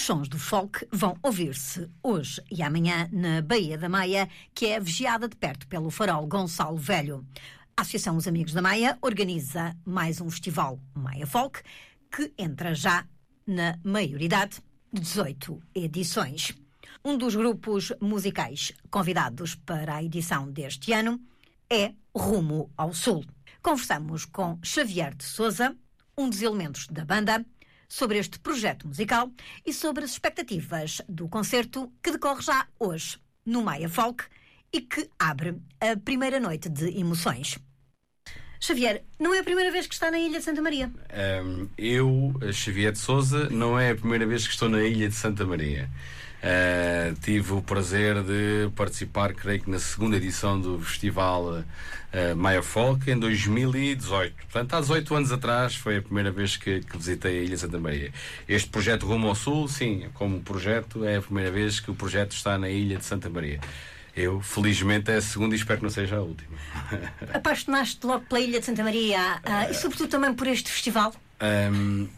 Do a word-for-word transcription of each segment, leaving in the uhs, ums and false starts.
sons do folk vão ouvir-se hoje e amanhã na Baía da Maia, que é vigiada de perto pelo farol Gonçalo Velho. A Associação Os Amigos da Maia organiza mais um festival Maia Folk, que entra já na maioridade de dezoito edições. Um dos grupos musicais convidados para a edição deste ano é Rumo ao Sul. Conversamos com Xavier de Sousa, um dos elementos da banda, sobre este projeto musical e sobre as expectativas do concerto que decorre já hoje no Maia Folk e que abre a primeira noite de emoções. Xavier, não é a primeira vez que está na Ilha de Santa Maria? Um, eu, Xavier de Sousa, não é a primeira vez que estou na Ilha de Santa Maria. Uh, tive o prazer de participar, creio que na segunda edição do festival uh, Maia Folk em dois mil e dezoito. Portanto, há dezoito anos atrás foi a primeira vez que, que visitei a Ilha de Santa Maria. Este projeto Rumo ao Sul, sim, como projeto, é a primeira vez que o projeto está na Ilha de Santa Maria. Eu, felizmente, é a segunda e espero que não seja a última. Apaixonaste logo pela Ilha de Santa Maria uh, e sobretudo também por este festival? Um,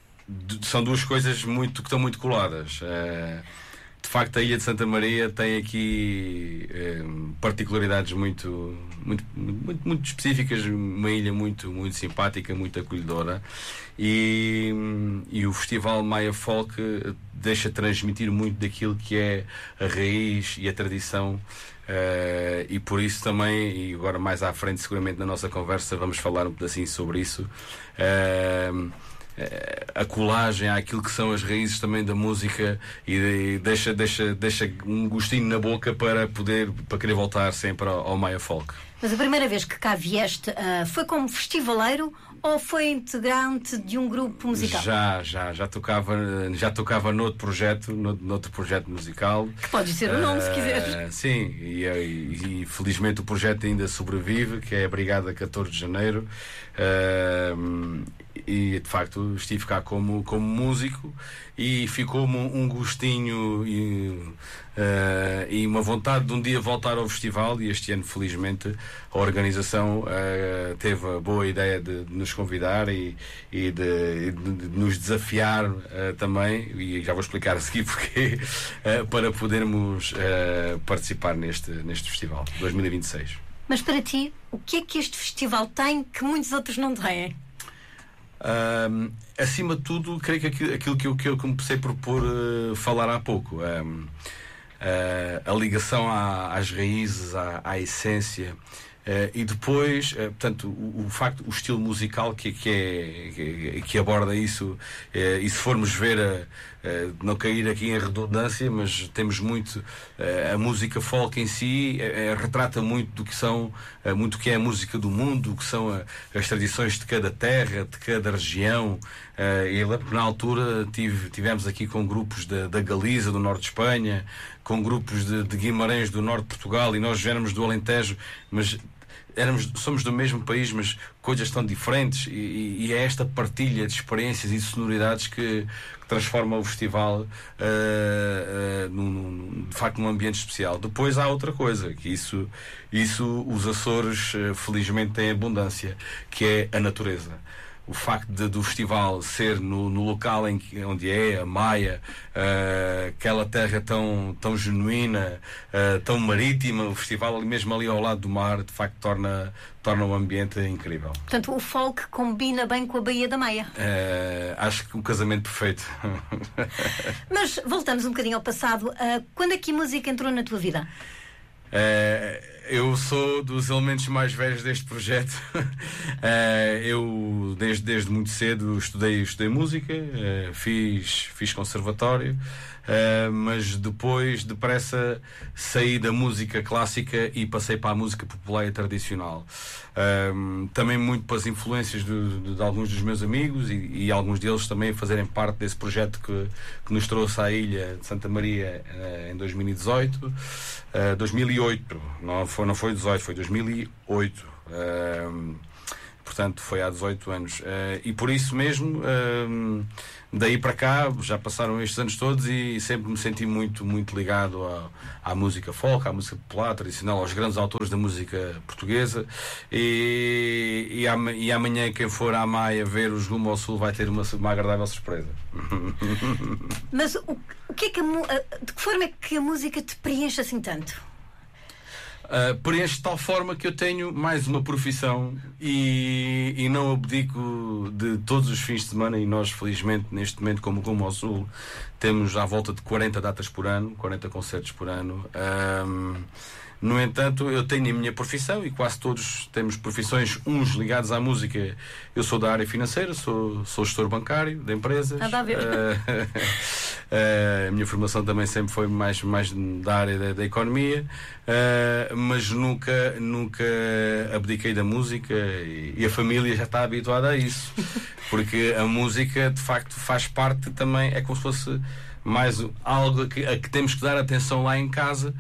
são duas coisas muito, que estão muito coladas. Uh, de facto, a Ilha de Santa Maria tem aqui um, particularidades muito, muito, muito, muito específicas, uma ilha muito, muito simpática, muito acolhedora, e, e o Festival Maia Folk deixa transmitir muito daquilo que é a raiz e a tradição, uh, e por isso também, e agora mais à frente seguramente na nossa conversa vamos falar um pedacinho sobre isso, uh, a colagem àquilo que são as raízes também da música, e deixa, deixa, deixa um gostinho na boca para poder, para querer voltar sempre ao, ao Maia Folk. Mas a primeira vez que cá vieste uh, foi como festivaleiro ou foi integrante de um grupo musical? Já, já, já tocava, já tocava noutro projeto, noutro, noutro projeto musical. Que pode ser o nome, uh, se quiseres. Sim, e, e, e felizmente o projeto ainda sobrevive, que é a Brigada catorze de Janeiro. Uh, e de facto estive cá como, como músico e ficou-me um gostinho e, uh, e uma vontade de um dia voltar ao festival, e este ano felizmente a organização uh, teve a boa ideia de, de nos convidar e, e de, de, de nos desafiar uh, também, e já vou explicar a seguir porque, uh, para podermos uh, participar neste, neste festival dois mil e vinte e seis. Mas para ti, o que é que este festival tem que muitos outros não têm? Um, acima de tudo, creio que aquilo, aquilo que, eu, que eu comecei por pôr, uh, falar há pouco, um, uh, a ligação à, às raízes, à, à essência, uh, e depois, uh, portanto, o, o facto, o estilo musical que, que, é, que, que aborda isso, uh, e se formos ver, a, uh, não cair aqui em redundância, mas temos muito, uh, a música folk em si uh, uh, retrata muito do que são, uh, muito do que é a música do mundo, do que são a, as tradições de cada terra, de cada região. Uh, e lembro que na altura tive, tivemos aqui com grupos da, da Galiza, do norte de Espanha, com grupos de, de Guimarães, do norte de Portugal, e nós éramos do Alentejo, mas éramos, somos do mesmo país, mas coisas tão diferentes, e, e é esta partilha de experiências e sonoridades que, que transforma o festival uh, uh, num, de facto num ambiente especial. Depois há outra coisa, que isso, isso os Açores uh, felizmente têm abundância, que é a natureza. O facto de, do festival ser no, no local em que, onde é, a Maia, uh, aquela terra tão, tão genuína, uh, tão marítima, o festival ali, mesmo ali ao lado do mar, de facto torna, torna o ambiente incrível. Portanto, o folk combina bem com a Baía da Maia. Uh, acho que um casamento perfeito. Mas voltamos um bocadinho ao passado. Uh, quando é que a música entrou na tua vida? Uh, eu sou dos elementos mais velhos deste projeto. uh, eu desde, desde muito cedo estudei, estudei música, uh, fiz, fiz conservatório, uh, mas depois depressa saí da música clássica e passei para a música popular e tradicional. Um, também muito pelas influências de, de, de alguns dos meus amigos e, e alguns deles também fazerem parte desse projeto que, que nos trouxe à Ilha de Santa Maria uh, em dois mil e dezoito, uh, dois mil e oito, não foi, não foi dezoito, foi dois mil e oito, uh, portanto foi há dezoito anos, uh, e por isso mesmo uh, daí para cá já passaram estes anos todos e sempre me senti muito, muito ligado à, à música folk, à música popular, tradicional, aos grandes autores da música portuguesa. E, e, am, e amanhã quem for à Maia ver os Rumo ao Sul vai ter uma, uma agradável surpresa. Mas o, o que é que a, de que forma é que a música te preenche assim tanto? Uh, preenche de tal forma que eu tenho mais uma profissão e, e não abdico de todos os fins de semana, e nós felizmente neste momento, como Rumo ao Sul, temos à volta de quarenta datas por ano, quarenta concertos por ano. Um, no entanto, eu tenho a minha profissão e quase todos temos profissões, uns ligados à música. Eu sou da área financeira, sou, sou gestor bancário de empresas. Nada a ver. Uh, uh, a minha formação também sempre foi mais, mais da área da, da economia, uh, mas nunca, nunca abdiquei da música, e, e a família já está habituada a isso, porque a música de facto faz parte também, é como se fosse mais algo a que, a que temos que dar atenção lá em casa,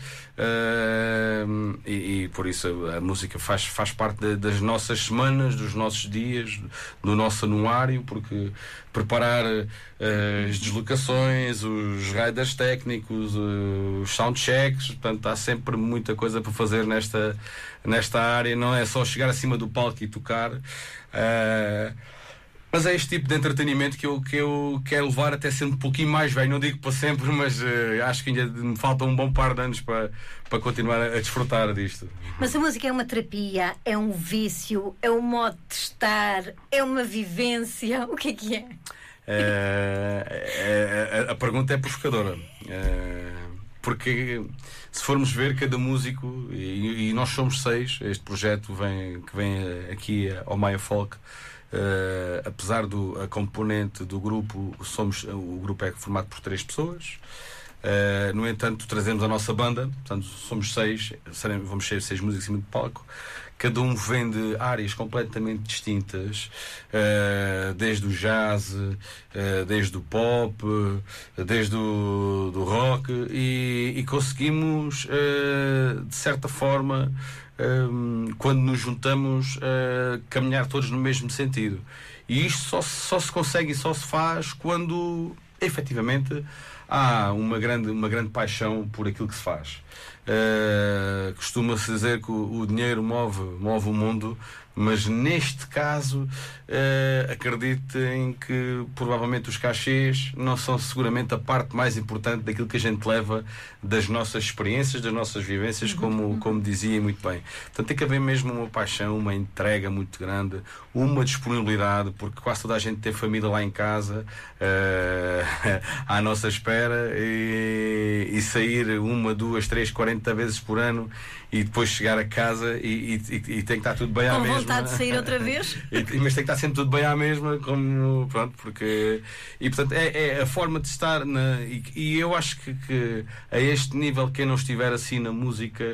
uh, e, e por isso a, a música faz, faz parte de, das nossas semanas, dos nossos dias, do nosso anuário, porque preparar uh, as deslocações, os riders técnicos, uh, os soundchecks, portanto há sempre muita coisa para fazer nesta, nesta área, não é só chegar acima do palco e tocar. Uh, Mas é este tipo de entretenimento que eu, que eu quero levar até ser um pouquinho mais velho. Não digo para sempre, mas uh, acho que ainda me falta um bom par de anos para, para continuar a, a desfrutar disto. Mas a música é uma terapia, é um vício, é um modo de estar, é uma vivência. O que é que é? Uh, é, a, a pergunta é provocadora. Uh, porque se formos ver cada músico, e, e nós somos seis, este projeto vem, que vem aqui ao Maia Folk. Uh, apesar do a componente do grupo, somos, o grupo é formado por três pessoas, uh, no entanto trazemos a nossa banda, portanto somos seis, seremos, vamos ser seis músicos em cima de palco, cada um vem de áreas completamente distintas, uh, desde o jazz, uh, desde o pop, uh, desde o do rock, e, e conseguimos uh, de certa forma, Um, quando nos juntamos, uh, caminhar todos no mesmo sentido. E isto só, só se consegue e só se faz quando efetivamente há uma grande, uma grande paixão por aquilo que se faz. Uh, costuma-se dizer que o, o dinheiro move, move o mundo, mas neste caso uh, acreditem que provavelmente os cachês não são seguramente a parte mais importante daquilo que a gente leva das nossas experiências, das nossas vivências, como, como dizia muito bem. Portanto, tem que haver mesmo uma paixão, uma entrega muito grande, uma disponibilidade, porque quase toda a gente tem família lá em casa, uh, à nossa espera, e, e sair uma, duas, três, quarenta vezes por ano e depois chegar a casa e, e, e tem que estar tudo bem à mesma. Com vontade de sair outra vez. e, mas tem que estar sempre tudo bem à mesma, como, pronto, porque... E, portanto, é, é a forma de estar na... E, e eu acho que, que a este nível, quem não estiver assim na música,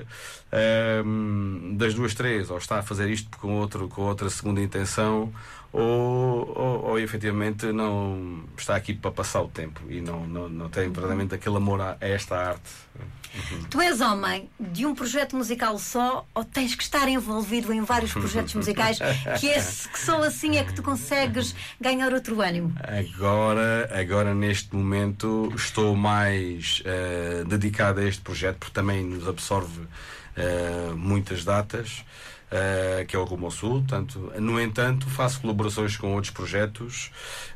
um, das duas, três, ou está a fazer isto com, outro, com outra segunda intenção, ou, ou, ou efetivamente não está aqui para passar o tempo e não, não, não tem verdadeiramente aquele amor a, a esta arte. Uhum. Tu és homem de um projeto musical só, ou tens que estar envolvido em vários projetos musicais que, é, que só assim é que tu consegues ganhar outro ânimo? Agora, agora neste momento estou mais uh, dedicado a este projeto, porque também nos absorve uh, muitas datas. Uh, que é o Rumo ao Sul, portanto, no entanto faço colaborações com outros projetos,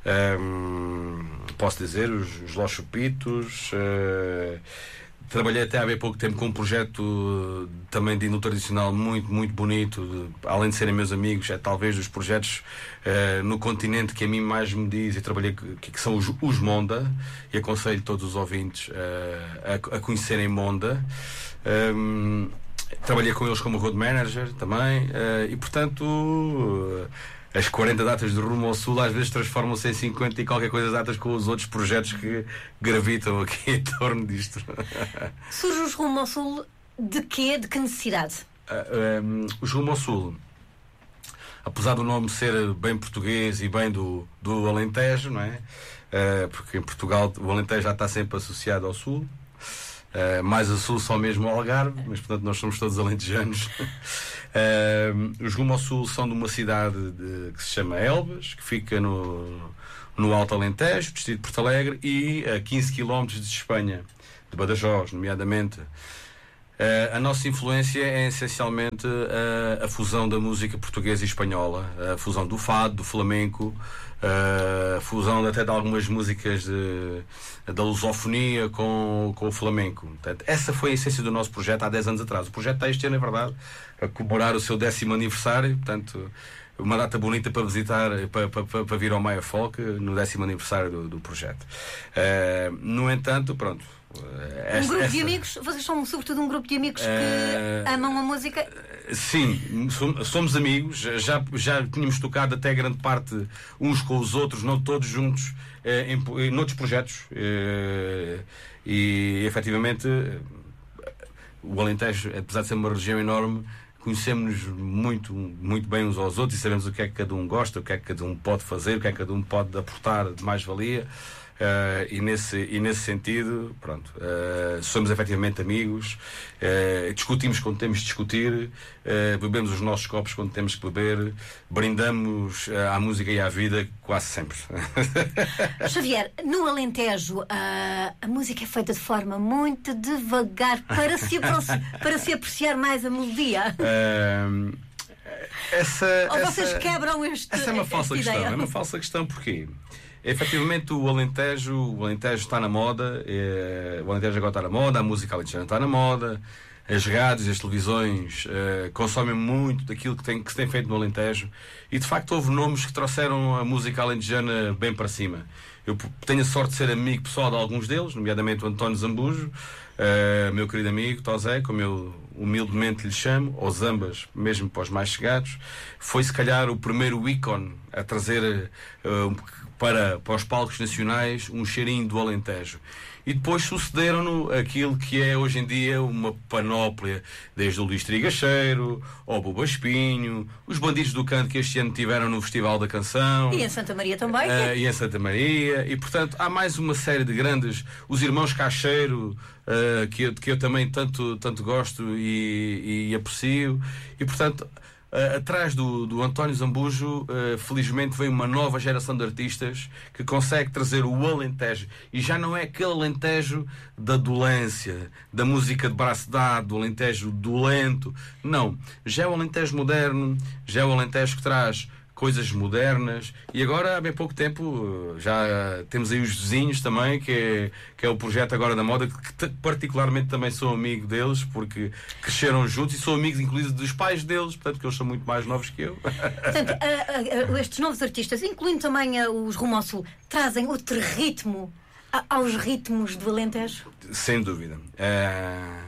um, posso dizer os, os Los Chupitos, uh, trabalhei até há bem pouco tempo com um projeto também de hino tradicional muito, muito bonito, de, além de serem meus amigos, é talvez dos projetos uh, no continente que a mim mais me diz, e trabalhei que, que são os, os Monda, e aconselho todos os ouvintes uh, a, a conhecerem Monda. um, Trabalhei com eles como road manager também, uh, e portanto uh, as quarenta datas do Rumo ao Sul às vezes transformam-se em cinquenta e qualquer coisa datas com os outros projetos que gravitam aqui em torno disto. Surge os Rumo ao Sul de quê? De que necessidade? Uh, um, os Rumo ao Sul, apesar do nome ser bem português e bem do, do Alentejo, não é? Uh, porque em Portugal o Alentejo já está sempre associado ao Sul. Uh, mais a sul só mesmo ao Algarve, mas portanto nós somos todos alentejanos. Uh, os Rumo ao Sul são de uma cidade de, que se chama Elvas, que fica no, no Alto Alentejo, distrito de Porto Alegre, e a quinze quilómetros de Espanha, de Badajoz, nomeadamente. Uh, a nossa influência é essencialmente uh, a fusão da música portuguesa e espanhola, a fusão do fado, do flamenco, uh, a fusão até de algumas músicas de, da lusofonia com, com o flamenco. Portanto, essa foi a essência do nosso projeto há dez anos atrás. O projeto está este ano, é verdade, a comemorar o seu décimo aniversário, portanto, uma data bonita para visitar, para, para, para vir ao Maia Folk no décimo aniversário do, do projeto. Uh, no entanto, pronto. Esta, um grupo essa... de amigos, vocês são sobretudo um grupo de amigos que uh, amam a música? Sim, somos amigos, já, já tínhamos tocado até grande parte uns com os outros, não todos juntos, em, em outros projetos, e efetivamente o Alentejo, apesar de ser uma região enorme, conhecemos-nos muito, muito bem uns aos outros e sabemos o que é que cada um gosta, o que é que cada um pode fazer, o que é que cada um pode aportar de mais-valia. Uh, e, nesse, e nesse sentido, pronto, uh, somos efetivamente amigos, uh, discutimos quando temos de discutir, uh, bebemos os nossos copos quando temos que beber, brindamos uh, à música e à vida quase sempre. Xavier, no Alentejo uh, a música é feita de forma muito devagar para se, para se apreciar mais a melodia. Uh, essa, Ou essa, vocês quebram este Essa é uma falsa questão. Ideia. É uma falsa questão porquê? Efetivamente o Alentejo, o Alentejo está na moda, é, o Alentejo agora está na moda, a música alentejana está na moda, as rádios, as televisões é, consomem muito daquilo que, tem, que se tem feito no Alentejo e de facto houve nomes que trouxeram a música alentejana bem para cima. Eu tenho a sorte de ser amigo pessoal de alguns deles, nomeadamente o António Zambujo, é, meu querido amigo Tosé, como eu humildemente lhe chamo, ou Zambas, mesmo para os mais chegados. Foi se calhar o primeiro ícone a trazer uh, para, para os palcos nacionais um cheirinho do Alentejo. E depois sucederam-no aquilo que é hoje em dia uma panóplia, desde o Luís Trigacheiro, ao Buba Espinho, os Bandidos do Canto que este ano tiveram no Festival da Canção. E em Santa Maria também. Uh, e em Santa Maria. E, portanto, há mais uma série de grandes... Os Irmãos Cacheiro, uh, que, eu, que eu também tanto, tanto gosto e, e aprecio. E, portanto... Uh, atrás do, do António Zambujo, uh, felizmente vem uma nova geração de artistas que consegue trazer o Alentejo. E já não é aquele Alentejo da dolência, da música de braço dado, do Alentejo dolento. Não. Já é o Alentejo moderno, já é o Alentejo que traz coisas modernas. E agora, há bem pouco tempo, já temos aí os vizinhos também, que é, que é o projeto agora da moda, que particularmente também sou amigo deles, porque cresceram juntos e sou amigo, inclusive, dos pais deles, portanto, que eles são muito mais novos que eu. Portanto, a, a, a, estes novos artistas, incluindo também a, os Rumo ao Sul, trazem outro ritmo a, aos ritmos do Alentejo? Sem dúvida. É...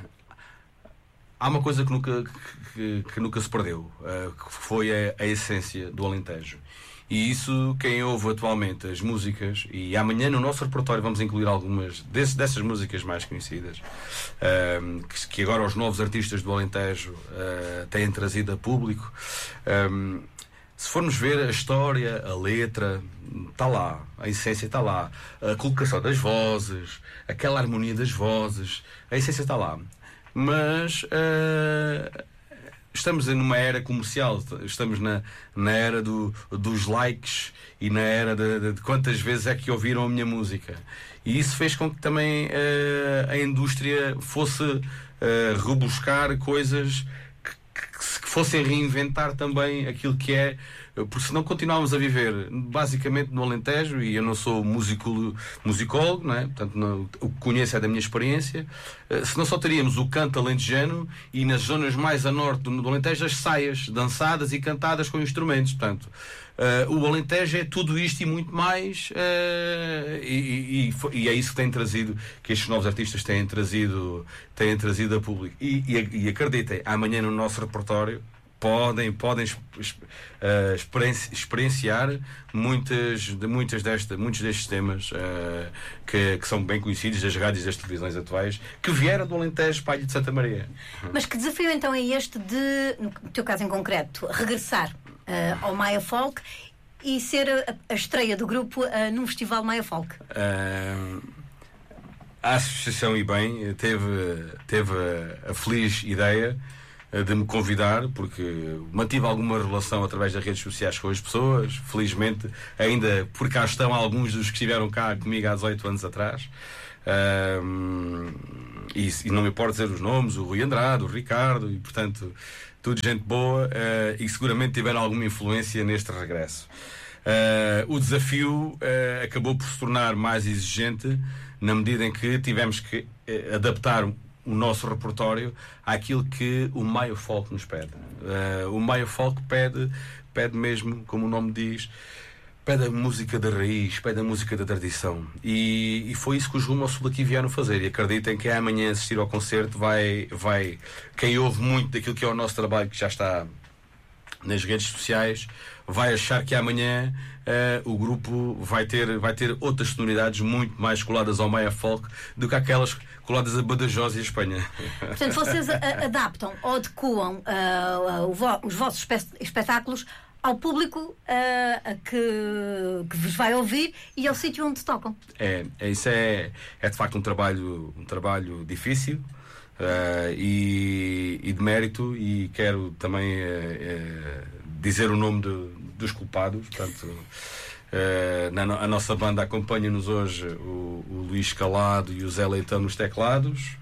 Há uma coisa que nunca, que, que nunca se perdeu, uh, que foi a, a essência do Alentejo. E isso, quem ouve atualmente as músicas, e amanhã no nosso repertório vamos incluir algumas desse, dessas músicas mais conhecidas, uh, que, que agora os novos artistas do Alentejo uh, têm trazido a público. Um, se formos ver a história, a letra, está lá, a essência está lá, a colocação das vozes, aquela harmonia das vozes, a essência está lá. Mas uh, estamos numa era comercial, estamos na, na era do, dos likes e na era de, de, de quantas vezes é que ouviram a minha música. E isso fez com que também uh, a indústria fosse uh, rebuscar coisas que, que, que fossem reinventar também aquilo que é, porque senão continuávamos a viver basicamente no Alentejo, e eu não sou músico, musicólogo, não é? Portanto, não, o que conheço é da minha experiência, uh, senão só teríamos o canto alentejano e nas zonas mais a norte do, do Alentejo as saias dançadas e cantadas com instrumentos. Portanto, uh, o Alentejo é tudo isto e muito mais, uh, e, e, e é isso que tem trazido, que estes novos artistas têm trazido, têm trazido a público. E, e, e acreditem, amanhã no nosso repertório podem, podem uh, experienciar muitas, de, muitas desta, muitos destes temas uh, que, que são bem conhecidos das rádios e das televisões atuais, que vieram do Alentejo para a Ilha de Santa Maria. Mas que desafio então é este de, no teu caso em concreto, regressar uh, ao Maia Folk e ser a, a estreia do grupo uh, num festival Maia Folk? Uh, a Associação E Bem teve, teve a, a feliz ideia de me convidar, porque mantive alguma relação através das redes sociais com as pessoas. Felizmente, ainda por cá estão alguns dos que estiveram cá comigo há dezoito anos atrás. Um, e, e não me importa dizer os nomes, o Rui Andrade, o Ricardo, e portanto, tudo gente boa, uh, e seguramente tiveram alguma influência neste regresso. Uh, o desafio uh, acabou por se tornar mais exigente na medida em que tivemos que uh, adaptar o nosso repertório àquilo que o Maia Folk nos pede. Uh, o Maia Folk pede, pede mesmo, como o nome diz, pede a música da raiz, pede a música da tradição. E, e foi isso que os Rumo ao Sul aqui vieram fazer. E acreditem que amanhã assistir ao concerto vai, vai... Quem ouve muito daquilo que é o nosso trabalho, que já está nas redes sociais, vai achar que amanhã uh, o grupo vai ter, vai ter outras sonoridades muito mais coladas ao Maia Folk do que aquelas coladas a Badajoz e a Espanha. Portanto, vocês a, a, adaptam ou adequam uh, uh, vo- os vossos espe- espetáculos ao público uh, que, que vos vai ouvir e ao sítio onde tocam. É, é, isso é, é de facto um trabalho, um trabalho difícil uh, e, e de mérito, e quero também uh, uh, dizer o nome de, dos culpados. Portanto, uh, na, a nossa banda acompanha-nos hoje o, o Luís Calado e o Zé Leitão nos teclados.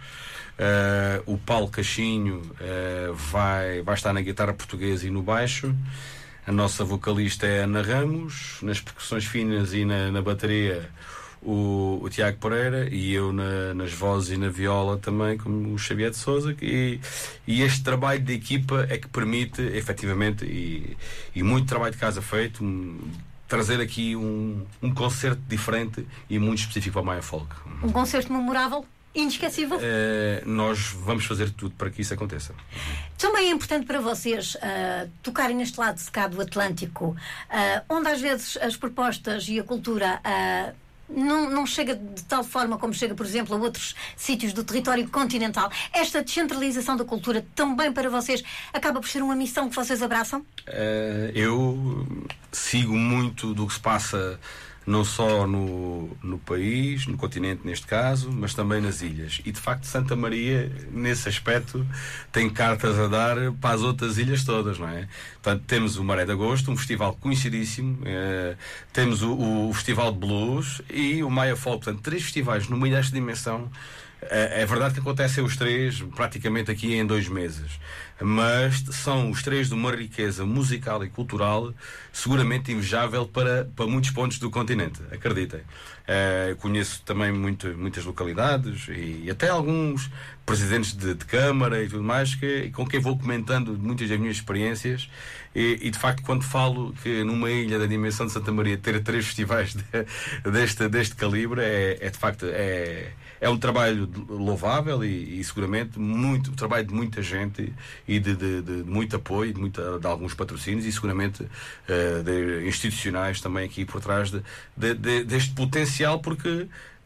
Uh, o Paulo Cachinho uh, vai, vai estar na guitarra portuguesa e no baixo. A nossa vocalista é a Ana Ramos, nas percussões finas e na, na bateria o, o Tiago Pereira, e eu na, nas vozes e na viola também, como o Xavier de Sousa. E, e este trabalho de equipa é que permite, efetivamente, e, e muito trabalho de casa feito, um, trazer aqui um, um concerto diferente e muito específico para o Maia Folk. Um concerto memorável? Inesquecível? Uh, nós vamos fazer tudo para que isso aconteça. Também é importante para vocês uh, tocarem neste lado de cá do Atlântico, uh, onde às vezes as propostas e a cultura uh, não, não chega de tal forma como chega, por exemplo, a outros sítios do território continental. Esta descentralização da cultura também para vocês acaba por ser uma missão que vocês abraçam? Uh, eu sigo muito do que se passa não só no, no país, no continente neste caso, mas também nas ilhas. E de facto Santa Maria, nesse aspecto, tem cartas a dar para as outras ilhas todas, não é? Portanto, temos o Maré de Agosto, um festival conhecidíssimo, eh, temos o, o Festival de Blues e o Maia Folk. Portanto, três festivais numa ilha desta dimensão. É verdade que acontecem os três praticamente aqui em dois meses, mas são os três de uma riqueza musical e cultural seguramente invejável para, para muitos pontos do continente, acreditem. Uh, conheço também muito, muitas localidades e, e até alguns presidentes de, de Câmara e tudo mais, que, com quem vou comentando muitas das minhas experiências, e, e de facto quando falo que numa ilha da dimensão de Santa Maria ter três festivais de, deste, deste calibre é, é de facto é, é um trabalho louvável e, e seguramente muito trabalho de muita gente e de, de, de, de muito apoio, de, muita, de alguns patrocínios e seguramente uh, de institucionais também aqui por trás de, de, de, deste potencial, porque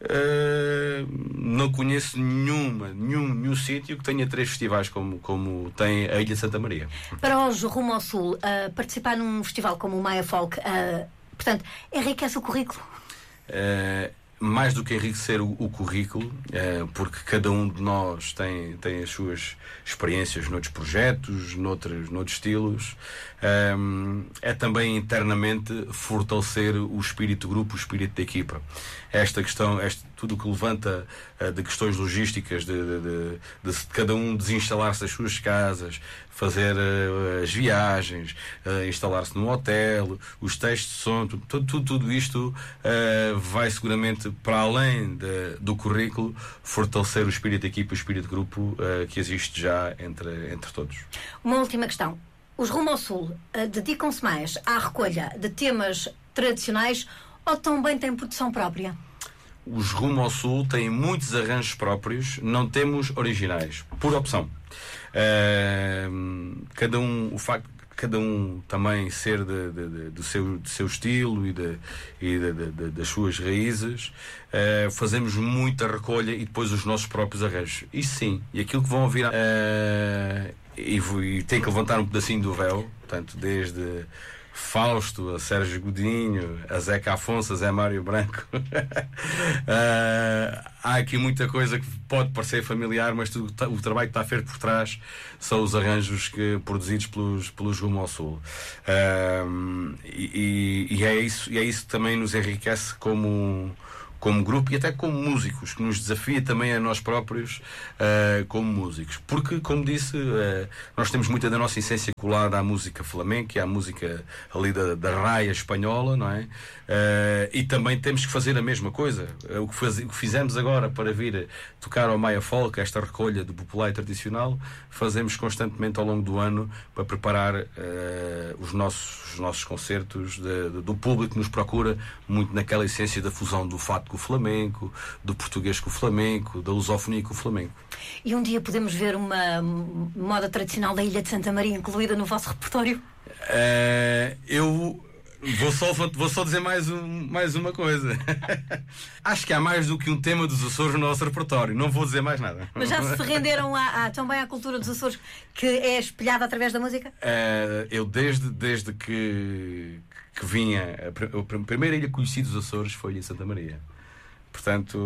uh, não conheço nenhuma, nenhum, nenhum sítio que tenha três festivais como, como tem a Ilha de Santa Maria. Para hoje, rumo ao Sul, uh, participar num festival como o Maia Folk, uh, portanto, enriquece o currículo? Uh, mais do que enriquecer o, o currículo, uh, porque cada um de nós tem, tem as suas experiências noutros projetos, noutros, noutros estilos, um, é também internamente fortalecer o espírito de grupo, o espírito de equipa. Esta questão, este, tudo o que levanta uh, de questões logísticas, de, de, de, de, de cada um desinstalar-se das suas casas, fazer uh, as viagens, uh, instalar-se num hotel, os testes de som, tudo, tudo, tudo isto uh, vai seguramente para além de, do currículo fortalecer o espírito de equipa, o espírito de grupo uh, que existe já entre, entre todos. Uma última questão. Os Rumo ao Sul uh, dedicam-se mais à recolha de temas tradicionais ou também têm produção própria? Os Rumo ao Sul têm muitos arranjos próprios, não temos originais, por opção. Uh, cada um, o facto de cada um também ser de, de, de, do, seu, do seu estilo e, de, e de, de, de, das suas raízes, uh, fazemos muita recolha e depois os nossos próprios arranjos. Isso sim, e aquilo que vão ouvir uh, e, e tem que levantar um pedacinho do véu, portanto, desde Fausto, a Sérgio Godinho, a Zeca Afonso, a Zé Mário Branco. uh, há aqui muita coisa que pode parecer familiar, mas tudo, o trabalho que está feito por trás são os arranjos que, produzidos pelos, pelos Rumo ao Sul. Uh, e, e, é isso, e é isso que também nos enriquece como, como grupo e até como músicos, que nos desafia também a nós próprios uh, como músicos. Porque, como disse, uh, nós temos muita da nossa essência colada à música flamenca, à música ali da, da raia espanhola, não é? Uh, e também temos que fazer a mesma coisa. Uh, o, que faz, o que fizemos agora para vir tocar ao Maia Folk, esta recolha do popular e tradicional, fazemos constantemente ao longo do ano para preparar uh, os, nossos, os nossos concertos de, de, do público que nos procura muito naquela essência da fusão do fado com o flamenco, do português com o flamenco, da lusofonia com o flamenco. E um dia podemos ver uma moda tradicional da Ilha de Santa Maria incluída no vosso repertório? Uh, eu vou só, vou só dizer mais, um, mais uma coisa. Acho que há mais do que um tema dos Açores no nosso repertório. Não vou dizer mais nada. Mas já se renderam a, a, também à cultura dos Açores, que é espelhada através da música? Uh, eu desde, desde que, que vinha... A, a primeira ilha conhecida dos Açores foi a Ilha de Santa Maria. Portanto,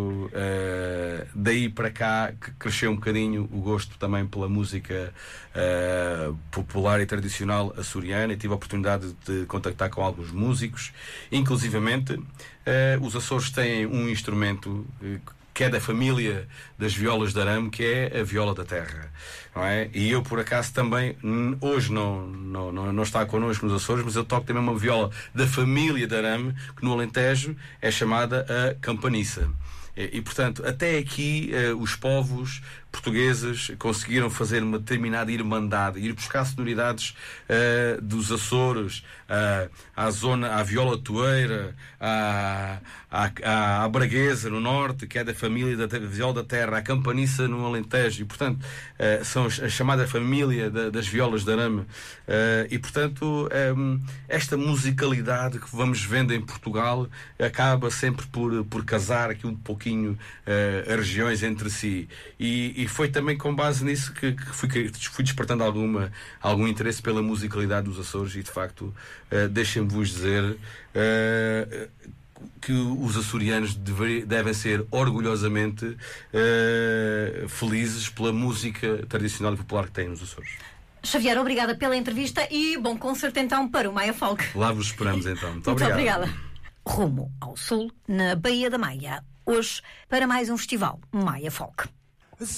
uh, daí para cá que cresceu um bocadinho o gosto também pela música uh, popular e tradicional açoriana, e tive a oportunidade de contactar com alguns músicos. Inclusivamente, uh, os Açores têm um instrumento uh, que é da família das violas de arame, que é a viola da terra, não é? E eu, por acaso, também, hoje não, não, não, não está connosco nos Açores, mas eu toco também uma viola da família de arame, que no Alentejo é chamada a campaniça. E, e portanto, até aqui eh, os povos portugueses conseguiram fazer uma determinada irmandade, ir buscar sonoridades uh, dos Açores, uh, à zona, à viola toeira, à, à, à braguesa no norte, que é da família da viola da terra, à campaniça no Alentejo, e portanto uh, são a chamada família da, das violas de arame, uh, e portanto um, esta musicalidade que vamos vendo em Portugal acaba sempre por, por casar aqui um pouquinho uh, as regiões entre si, e E foi também com base nisso que, que, fui, que fui despertando alguma, algum interesse pela musicalidade dos Açores. E de facto, uh, deixem-me-vos dizer uh, que os açorianos dever, devem ser orgulhosamente uh, felizes pela música tradicional e popular que têm nos Açores. Xavier, obrigada pela entrevista e bom concerto então para o Maia Folk. Lá vos esperamos então. Muito, Muito obrigado. obrigada. Rumo ao sul, na Baía da Maia, hoje para mais um festival Maia Folk.